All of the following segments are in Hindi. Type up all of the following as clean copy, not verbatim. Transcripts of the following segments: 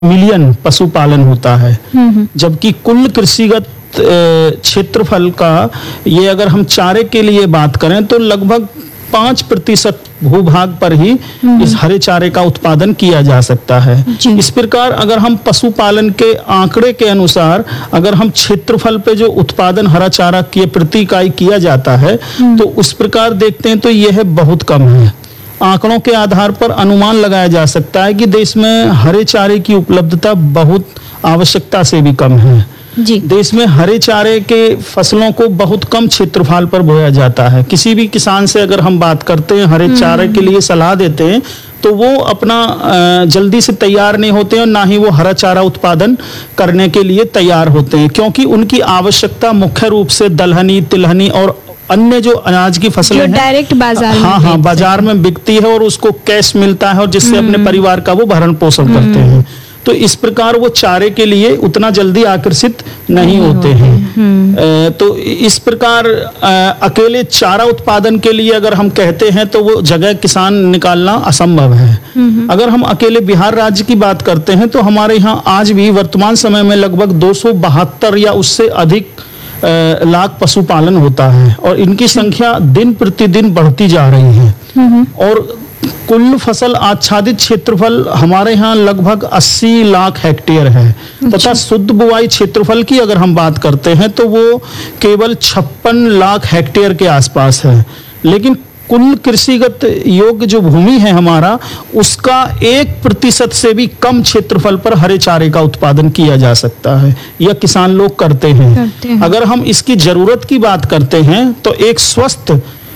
मिलियन पशुपालन होता है, जबकि कुल कृषिगत क्षेत्रफल का ये अगर हम चारे के लिए बात करें तो लगभग 5% भूभाग पर ही इस हरे चारे का उत्पादन किया जा सकता है। इस प्रकार अगर हम पशुपालन के आंकड़े के अनुसार अगर हम क्षेत्रफल पे जो उत्पादन हरा चारा के प्रति इकाई किया जाता है तो उस प्रकार देखते हैं तो यह बहुत कम है। आंकड़ों के आधार पर अनुमान लगाया जा सकता है कि देश में हरे चारे की उपलब्धता बहुत आवश्यकता से भी कम है। देश में हरे चारे के फसलों को बहुत कम क्षेत्रफल पर बोया जाता है। किसी भी किसान से अगर हम बात करते हैं, हरे चारे के लिए सलाह देते हैं तो वो अपना जल्दी से तैयार नहीं होते हैं और ना ही वो हरा चारा उत्पादन करने के लिए तैयार होते हैं, क्योंकि उनकी आवश्यकता मुख्य रूप से दलहनी, तिलहनी और अन्य जो अनाज की फसलें हैं डायरेक्ट बाजार में बाजार में बिकती है और उसको कैश मिलता है और जिससे अपने परिवार का वो भरण पोषण करते हैं। तो इस प्रकार वो चारे के लिए उतना जल्दी आकर्षित नहीं होते हैं। तो इस प्रकार अकेले चारा उत्पादन के लिए अगर हम कहते हैं तो वो जगह किसान निकालना असंभव है। अगर हम अकेले बिहार राज्य की बात करते हैं तो हमारे यहाँ आज भी वर्तमान समय में लगभग 272 या उससे अधिक लाख पशुपालन होता है और इनकी संख्या दिन प्रतिदिन बढ़ती जा रही है। और कुल फसल आच्छादित क्षेत्रफल हमारे यहाँ लगभग 80 लाख हेक्टेयर है तथा शुद्ध बुआई क्षेत्रफल की अगर हम बात करते हैं तो वो केवल 56 लाख हेक्टेयर के आसपास है। लेकिन कुल कृषिगत योग्य जो भूमि है हमारा, उसका 1% से भी कम क्षेत्रफल पर हरे चारे का उत्पादन किया जा सकता है। यह किसान लोग करते हैं। अगर हम इसकी जरूरत की बात करते हैं तो एक स्वस्थ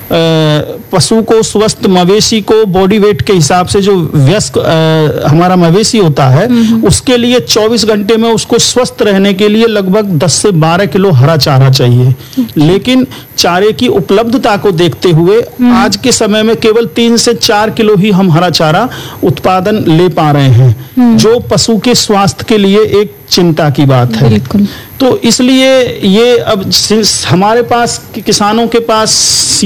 पशु को, स्वस्थ मवेशी को बॉडी वेट के हिसाब से जो वयस्क हमारा मवेशी होता है उसके लिए 24 घंटे में उसको स्वस्थ रहने के लिए लगभग 10 से 12 किलो हरा चारा चाहिए। लेकिन चारे की उपलब्धता को देखते हुए आज के समय में केवल 3 से 4 किलो ही हम हरा चारा उत्पादन ले पा रहे हैं, जो पशु के स्वास्थ्य के लिए एक चिंता की बात है। तो इसलिए ये अब हमारे पास किसानों के पास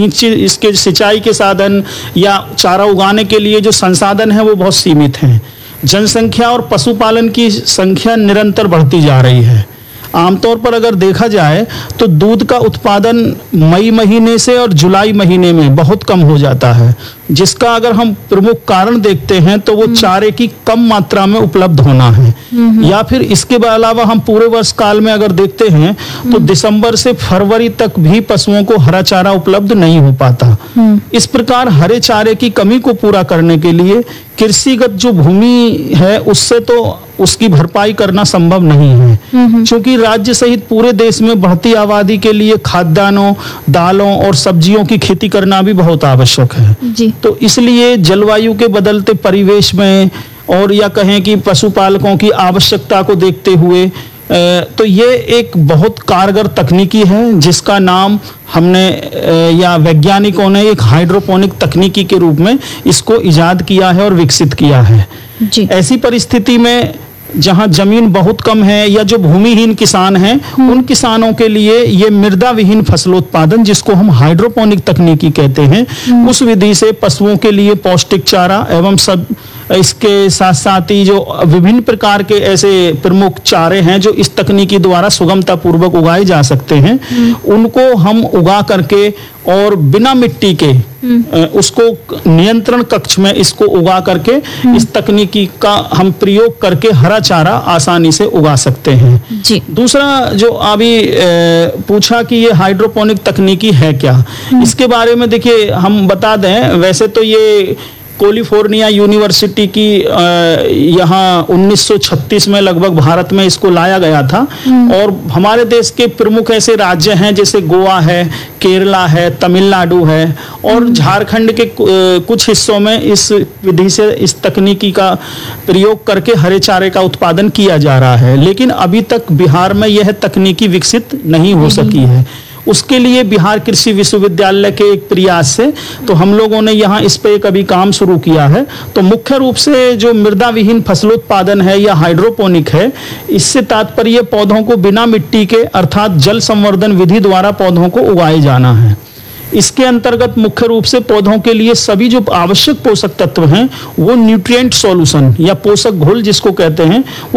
इसके सिंचाई के साधन या चारा उगाने के लिए जो संसाधन है वो बहुत सीमित हैं। जनसंख्या और पशुपालन की संख्या निरंतर बढ़ती जा रही है। आमतौर पर अगर देखा जाए तो दूध का उत्पादन मई महीने से और जुलाई महीने में बहुत कम हो जाता है, जिसका अगर हम प्रमुख कारण देखते हैं तो वो चारे की कम मात्रा में उपलब्ध होना है। या फिर इसके अलावा हम पूरे वर्ष काल में अगर देखते हैं तो दिसंबर से फरवरी तक भी पशुओं को हरा चारा उपलब्ध नहीं हो पाता। इस प्रकार हरे चारे की कमी को पूरा करने के लिए कृषिगत जो भूमि है उससे तो उसकी भरपाई करना संभव नहीं है, क्योंकि राज्य सहित पूरे देश में बढ़ती आबादी के लिए खाद्यान्नों, दालों और सब्जियों की खेती करना भी बहुत आवश्यक है। तो इसलिए जलवायु के बदलते परिवेश में और या कहें कि पशुपालकों की आवश्यकता को देखते हुए तो ये एक बहुत कारगर तकनीकी है जिसका नाम हमने या वैज्ञानिकों ने एक हाइड्रोपोनिक तकनीकी के रूप में इसको इजाद किया है और विकसित किया है। ऐसी परिस्थिति में जहां जमीन बहुत कम है या जो भूमिहीन किसान हैं उन किसानों के लिए ये मृदा विहीन फसलोत्पादन, जिसको हम हाइड्रोपोनिक तकनीकी कहते हैं, उस विधि से पशुओं के लिए पौष्टिक चारा एवं सब इसके साथ साथ ही जो विभिन्न प्रकार के ऐसे प्रमुख चारे हैं जो इस तकनीकी द्वारा सुगमता पूर्वक उगाए जा सकते हैं, उनको हम उगा करके और बिना मिट्टी के उसको नियंत्रण कक्ष में इसको उगा करके इस तकनीकी का हम प्रयोग करके हरा चारा आसानी से उगा सकते हैं। दूसरा जो अभी पूछा कि ये हाइड्रोपोनिक तकनीकी है क्या, इसके बारे में देखिए हम बता दें। वैसे तो ये कैलिफोर्निया यूनिवर्सिटी की यहाँ 1936 में लगभग भारत में इसको लाया गया था और हमारे देश के प्रमुख ऐसे राज्य हैं जैसे गोवा है, केरला है, तमिलनाडु है और झारखंड के कुछ हिस्सों में इस विधि से इस तकनीकी का प्रयोग करके हरे चारे का उत्पादन किया जा रहा है। लेकिन अभी तक बिहार में यह तकनीकी विकसित नहीं हो सकी है। उसके लिए बिहार कृषि विश्वविद्यालय के एक प्रयास से तो हम लोगों ने यहाँ इस पे कभी काम शुरू किया है। तो मुख्य रूप से जो मृदा विहीन फसलोत्पादन है या हाइड्रोपोनिक है, इससे तात्पर्य पौधों को बिना मिट्टी के अर्थात जल संवर्धन विधि द्वारा पौधों को उगाए जाना है। इसके अंतर्गत मुख्य रूप से पौधों के लिए सभी जो आवश्यक पोषक तत्व हैं वो न्यूट्रिएंट सॉल्यूशन या पोषक घोल जिसको कहते हैं